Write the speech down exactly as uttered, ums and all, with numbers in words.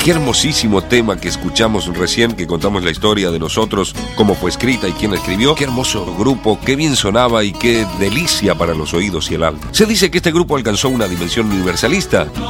Qué hermosísimo tema que escuchamos recién, que contamos la historia de nosotros, cómo fue escrita y quién la escribió. Qué hermoso grupo, qué bien sonaba y qué delicia para los oídos y el alma. Se dice que este grupo alcanzó una dimensión universalista